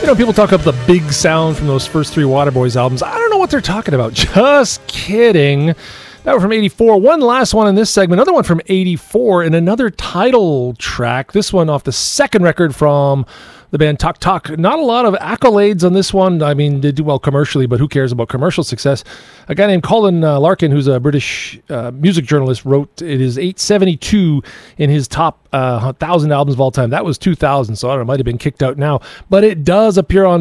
People talk about the big sound from those first three Waterboys albums. I don't know what they're talking about. Just kidding. That one from 84. One last one in this segment. Another one from 84 and another title track. This one off the second record from the band Talk Talk. Not a lot of accolades on this one. I mean, they do well commercially, but who cares about commercial success? A guy named Colin Larkin, who's a British music journalist, wrote it is 872 in his top 1,000 albums of all time. That was 2000, so I don't know, it might have been kicked out now. But it does appear on